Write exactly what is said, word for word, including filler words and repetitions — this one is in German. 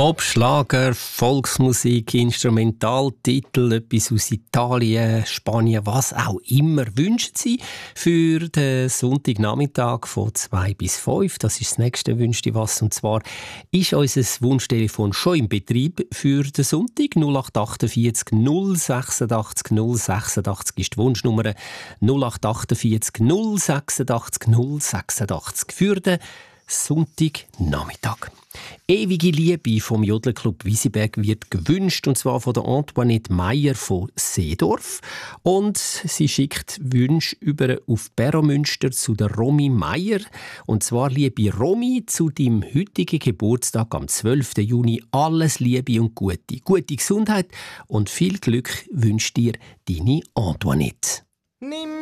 Ob Schlager, Volksmusik, Instrumentaltitel, etwas aus Italien, Spanien, was auch immer, wünschen Sie für den Sonntagnachmittag von zwei bis fünf. Das ist das nächste «Wünschte was». Und zwar ist unser Wunschtelefon schon im Betrieb für den Sonntag. null acht achtundvierzig null sechsundachtzig null sechsundachtzig ist die Wunschnummer. null acht achtundvierzig null sechsundachtzig null sechsundachtzig für den Sonntagnachmittag. «Ewige Liebe» vom Jodlerclub Wiesenberg wird gewünscht, und zwar von der Antoinette Meyer von Seedorf. Und sie schickt Wünsche über auf Beromünster zu der Romy Meyer. Und zwar, liebe Romy, zu deinem heutigen Geburtstag am zwölften Juni alles Liebe und Gute. Gute Gesundheit und viel Glück wünscht dir deine Antoinette. Nimm